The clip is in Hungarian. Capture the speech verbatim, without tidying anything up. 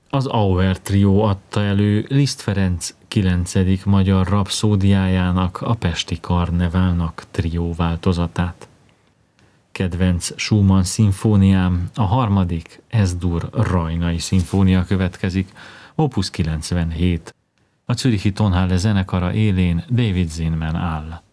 Az Auer trió adta elő Liszt Ferenc kilencedik magyar rapszódiájának, a Pesti Karneválnak trió változatát. Kedvenc Schumann szimfóniám, a harmadik Es-dur rajnai szimfónia következik, opus kilencvenhét. A Zürichi Tonhalle zenekara élén David Zinman áll.